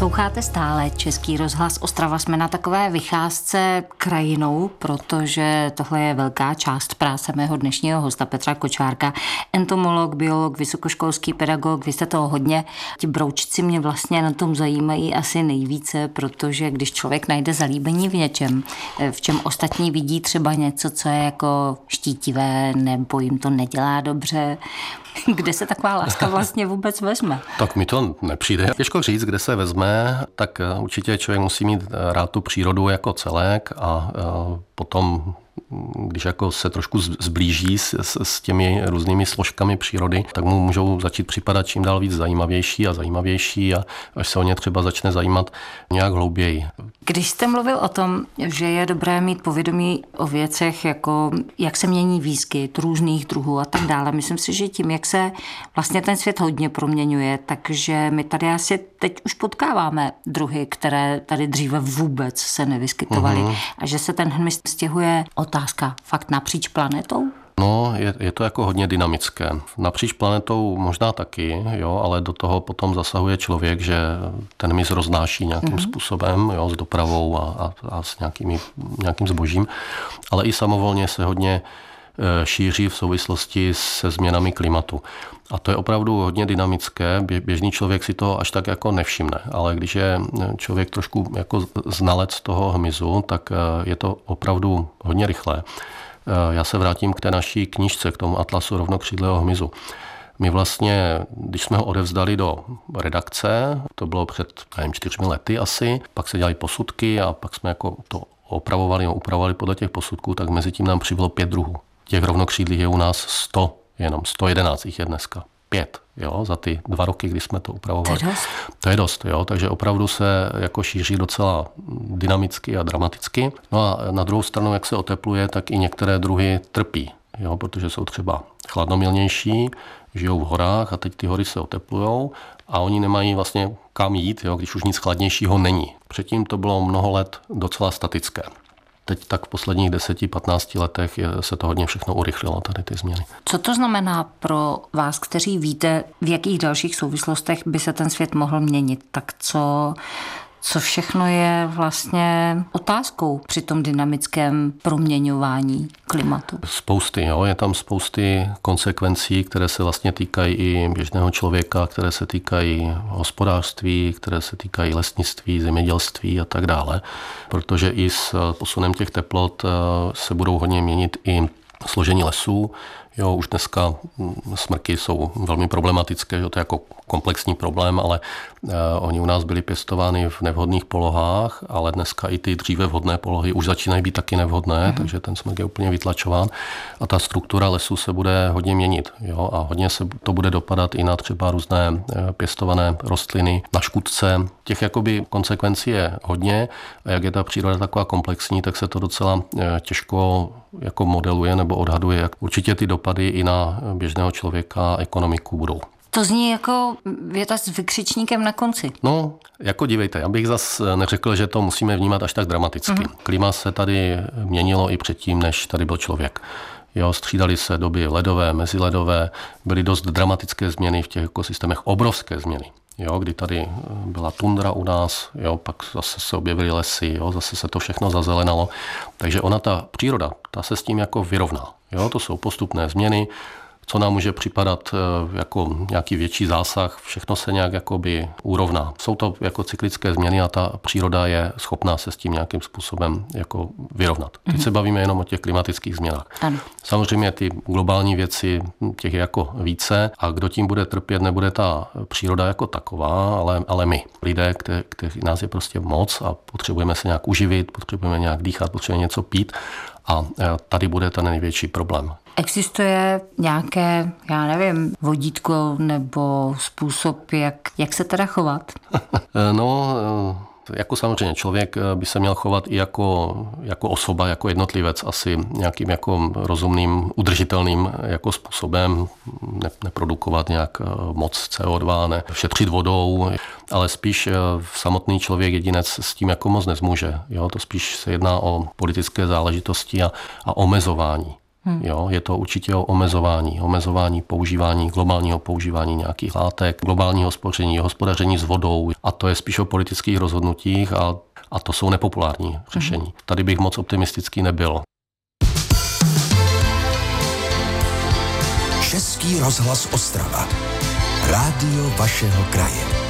Posloucháte stále Český rozhlas Ostrava. Jsme na takové vycházce krajinou, protože tohle je velká část práce mého dnešního hosta Petra Kočárka. Entomolog, biolog, vysokoškolský pedagog, vy jste toho hodně. Ti broučci mě vlastně na tom zajímají asi nejvíce, protože když člověk najde zalíbení v něčem, v čem ostatní vidí třeba něco, co je jako štítivé, nebo jim to nedělá dobře, kde se taková láska vlastně vůbec vezme? Tak mi to nepřijde. Těžko říct, kde se vezme, tak určitě člověk musí mít rád tu přírodu jako celek a potom, když jako se trošku zblíží s těmi různými složkami přírody, tak mu můžou začít připadat čím dál víc zajímavější a až se o ně třeba začne zajímat nějak hlouběji. Když jste mluvil o tom, že je dobré mít povědomí o věcech, jako jak se mění výskyt různých druhů a tak dále, myslím si, že tím, jak se vlastně ten svět hodně proměňuje, takže my tady asi teď už potkáváme druhy, které tady dříve vůbec se nevyskytovaly a že se ten hmyz stěhuje, otázka, fakt napříč planetou? No, je to jako hodně dynamické. Napříč planetou možná taky, jo, ale do toho potom zasahuje člověk, že ten hmyz roznáší nějakým způsobem, jo, s dopravou a s nějakým zbožím, ale i samovolně se hodně šíří v souvislosti se změnami klimatu. A to je opravdu hodně dynamické. Běžný člověk si toho až tak jako nevšimne, ale když je člověk trošku jako znalec toho hmyzu, tak je to opravdu hodně rychlé. Já se vrátím k té naší knížce, k tomu atlasu rovnokřídlého hmyzu. My vlastně, když jsme ho odevzdali do redakce, to bylo před 4 lety asi, pak se dělali posudky a pak jsme jako to upravovali podle těch posudků, tak mezi tím nám přibylo 5 druhů. Těch rovnokřídlých je u nás 100, jenom 111 jich je dneska. 5, jo, za ty 2 roky, kdy jsme to upravovali. To je dost, jo, takže opravdu se jako šíří docela dynamicky a dramaticky. No a na druhou stranu, jak se otepluje, tak i některé druhy trpí, jo, protože jsou třeba chladnomilnější, žijou v horách a teď ty hory se oteplujou a oni nemají vlastně kam jít, jo, když už nic chladnějšího není. Předtím to bylo mnoho let docela statické. Teď tak v posledních 10-15 letech se to hodně všechno urychlilo, tady ty změny. Co to znamená pro vás, kteří víte, v jakých dalších souvislostech by se ten svět mohl měnit? Tak co všechno je vlastně otázkou při tom dynamickém proměňování klimatu? Spousty, jo, je tam spousty konsekvencí, které se vlastně týkají i běžného člověka, které se týkají hospodářství, které se týkají lesnictví, zemědělství a tak dále. Protože i s posunem těch teplot se budou hodně měnit i složení lesů. Jo, už dneska smrky jsou velmi problematické, že to je jako komplexní problém, ale oni u nás byli pěstovány v nevhodných polohách, ale dneska i ty dříve vhodné polohy už začínají být taky nevhodné, takže ten smrk je úplně vytlačován a ta struktura lesů se bude hodně měnit. Jo, a hodně se to bude dopadat i na třeba různé pěstované rostliny, na škůdce. Těch jakoby konsekvencí je hodně a jak je ta příroda taková komplexní, tak se to docela těžko jako modeluje nebo odhaduje, jak určitě ty dopady i na běžného člověka a ekonomiku budou. To zní jako věta s vykřičníkem na konci. No, jako dívejte, já bych zase neřekl, že to musíme vnímat až tak dramaticky. Klima se tady měnilo i předtím, než tady byl člověk. Jo, střídaly se doby ledové, meziledové, byly dost dramatické změny v těch ekosystémech, obrovské změny. Jo, kdy tady byla tundra u nás, jo, pak zase se objevily lesy, jo, zase se to všechno zazelenalo. Takže ona, ta příroda, ta se s tím jako vyrovná. Jo, to jsou postupné změny, co nám může připadat jako nějaký větší zásah, všechno se nějak jakoby urovná. Jsou to jako cyklické změny a ta příroda je schopná se s tím nějakým způsobem jako vyrovnat. Teď se bavíme jenom o těch klimatických změnách. Ano. Samozřejmě ty globální věci, těch je jako více a kdo tím bude trpět, nebude ta příroda jako taková, ale my, lidé, kteří nás je prostě moc a potřebujeme se nějak uživit, potřebujeme nějak dýchat, potřebujeme něco pít a tady bude ten největší problém. Existuje nějaké, já nevím, vodítko nebo způsob, jak se teda chovat? No, jako samozřejmě člověk by se měl chovat i jako osoba, jako jednotlivec, asi nějakým jako rozumným, udržitelným jako způsobem, neprodukovat nějak moc CO2, šetřit vodou, ale spíš samotný člověk, jedinec s tím jako moc nezmůže. Jo? To spíš se jedná o politické záležitosti a omezování. Jo, je to určitě o omezování používání, globálního používání nějakých látek, globálního spoření, hospodaření s vodou, a to je spíš o politických rozhodnutích a to jsou nepopulární řešení. Tady bych moc optimistický nebyl. Český rozhlas Ostrava. Rádio vašeho kraje.